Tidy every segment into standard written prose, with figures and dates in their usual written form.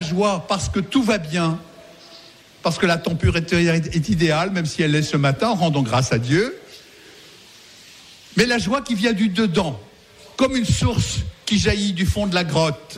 joie parce que tout va bien, parce que la température est idéale, même si elle l'est ce matin, rendons grâce à Dieu. Mais la joie qui vient du dedans, comme une source qui jaillit du fond de la grotte.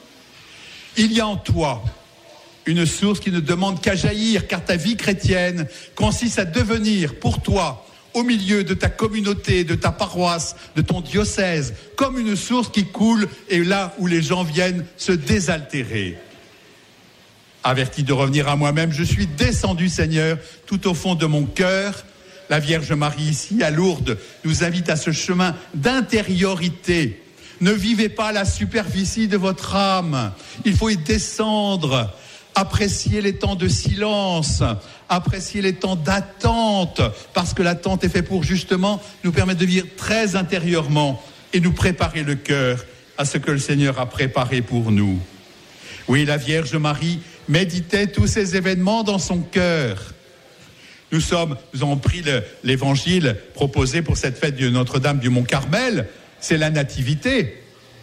Il y a en toi une source qui ne demande qu'à jaillir, car ta vie chrétienne consiste à devenir pour toi, au milieu de ta communauté, de ta paroisse, de ton diocèse, comme une source qui coule et là où les gens viennent se désaltérer. Averti de revenir à moi-même, je suis descendu, Seigneur, tout au fond de mon cœur. La Vierge Marie, ici, à Lourdes, nous invite à ce chemin d'intériorité. Ne vivez pas à la superficie de votre âme. Il faut y descendre. Apprécier les temps de silence, apprécier les temps d'attente, parce que l'attente est faite pour justement nous permettre de vivre très intérieurement et nous préparer le cœur à ce que le Seigneur a préparé pour nous. Oui, la Vierge Marie méditait tous ces événements dans son cœur. Nous avons pris l'évangile proposé pour cette fête de Notre-Dame du Mont-Carmel, c'est la Nativité.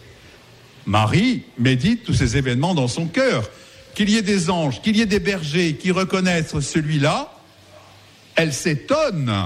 Marie médite tous ces événements dans son cœur. Qu'il y ait des anges, qu'il y ait des bergers qui reconnaissent celui-là, elle s'étonne.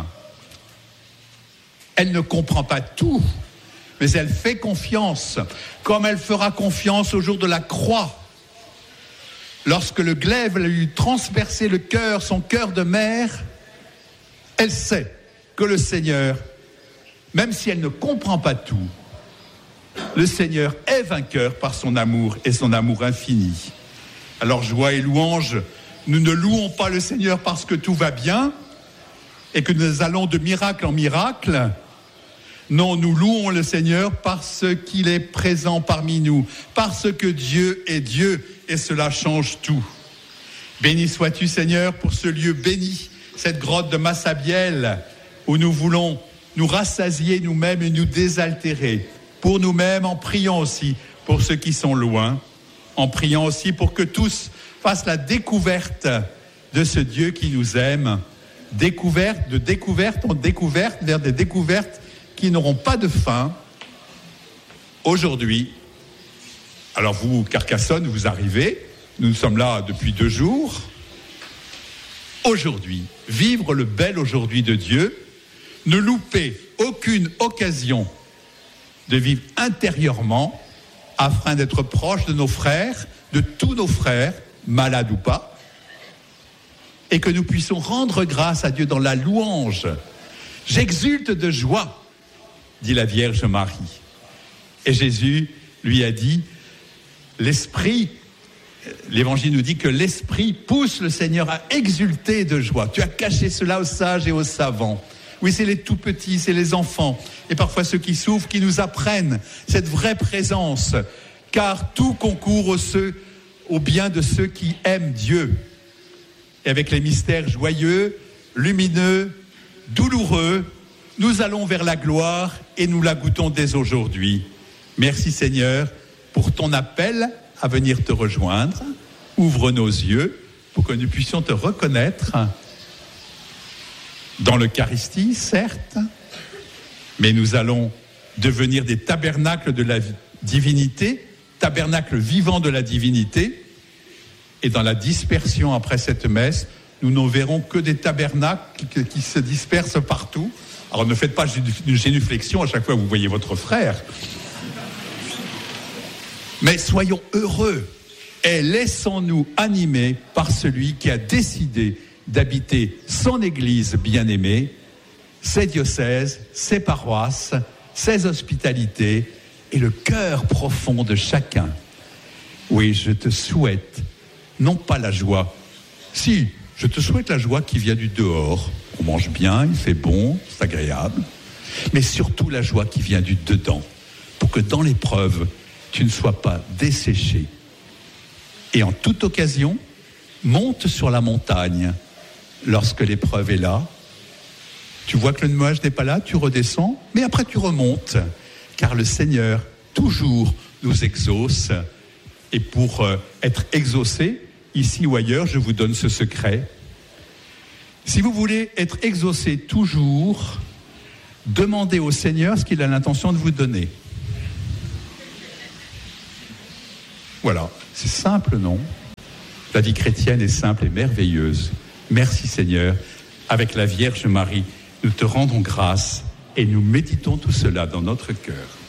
Elle ne comprend pas tout, mais elle fait confiance, comme elle fera confiance au jour de la croix. Lorsque le glaive lui transperçait le cœur, son cœur de mère, elle sait que le Seigneur, même si elle ne comprend pas tout, le Seigneur est vainqueur par son amour et son amour infini. Alors joie et louange, nous ne louons pas le Seigneur parce que tout va bien et que nous allons de miracle en miracle. Non, nous louons le Seigneur parce qu'il est présent parmi nous, parce que Dieu est Dieu et cela change tout. Béni sois-tu, Seigneur, pour ce lieu béni, cette grotte de Massabielle où nous voulons nous rassasier nous-mêmes et nous désaltérer. Pour nous-mêmes, en priant aussi pour ceux qui sont loin. En priant aussi pour que tous fassent la découverte de ce Dieu qui nous aime. De découverte en découverte, vers des découvertes qui n'auront pas de fin. Aujourd'hui, alors vous, Carcassonne, vous arrivez, nous sommes là depuis 2 jours. Aujourd'hui, vivre le bel aujourd'hui de Dieu, ne louper aucune occasion de vivre intérieurement, afin d'être proche de nos frères, de tous nos frères, malades ou pas, et que nous puissions rendre grâce à Dieu dans la louange. J'exulte de joie, dit la Vierge Marie. Et Jésus lui a dit, l'Évangile nous dit que l'Esprit pousse le Seigneur à exulter de joie. Tu as caché cela aux sages et aux savants. Oui, c'est les tout petits, c'est les enfants, et parfois ceux qui souffrent, qui nous apprennent cette vraie présence, car tout concourt au bien de ceux qui aiment Dieu. Et avec les mystères joyeux, lumineux, douloureux, nous allons vers la gloire et nous la goûtons dès aujourd'hui. Merci Seigneur pour ton appel à venir te rejoindre. Ouvre nos yeux pour que nous puissions te reconnaître dans l'Eucharistie, certes, mais nous allons devenir des tabernacles de la divinité, tabernacles vivants de la divinité, et dans la dispersion après cette messe, nous ne verrons que des tabernacles qui se dispersent partout. Alors ne faites pas une génuflexion à chaque fois que vous voyez votre frère, mais soyons heureux et laissons-nous animer par celui qui a décidé d'habiter son Église bien-aimée, ses diocèses, ses paroisses, ses hospitalités et le cœur profond de chacun. Oui, je te souhaite, non pas la joie, si, je te souhaite la joie qui vient du dehors. On mange bien, il fait bon, c'est agréable, mais surtout la joie qui vient du dedans, pour que dans l'épreuve, tu ne sois pas desséché. Et en toute occasion, monte sur la montagne. Lorsque l'épreuve est là, tu vois que le nuage n'est pas là, tu redescends, mais après tu remontes, car le Seigneur toujours nous exauce. Et pour être exaucé, ici ou ailleurs, je vous donne ce secret. Si vous voulez être exaucé toujours, demandez au Seigneur ce qu'il a l'intention de vous donner. Voilà, c'est simple, non ? La vie chrétienne est simple et merveilleuse. Merci Seigneur. Avec la Vierge Marie, nous te rendons grâce et nous méditons tout cela dans notre cœur.